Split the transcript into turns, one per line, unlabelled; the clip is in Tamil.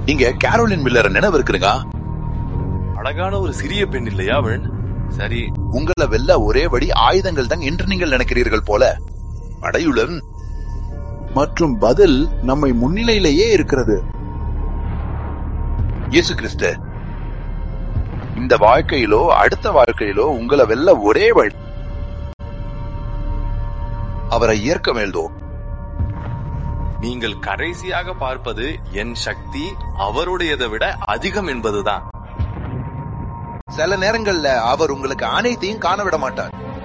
நீங்க கேரோலின் மில்லர் நினைவு இருக்குதுங்க?
அழகான ஒரு சிறிய பெண் இல்லையா அவள்? சரி,
உங்களை வெல்ல ஒரே வழி ஆயுதங்கள் தான் என்று நீங்கள் நினைக்கிறீர்கள் போல. படையுடன் மற்றும் பதில் நம்மை முன்னிலையிலேயே இருக்கிறது. இயேசு கிறிஸ்து இந்த வாழ்க்கையிலோ அடுத்த வாழ்க்கையிலோ உங்களை வெல்ல ஒரே வழி அவரை ஏற்க வேண்டும்.
நீங்கள் கடைசியாக பார்ப்பது என் சக்தி அவருடையதை விட அதிகம் என்பதுதான்.
சில நேரங்கள்ல அவர் உங்களுக்கு அனைத்தையும் காண விட மாட்டார்.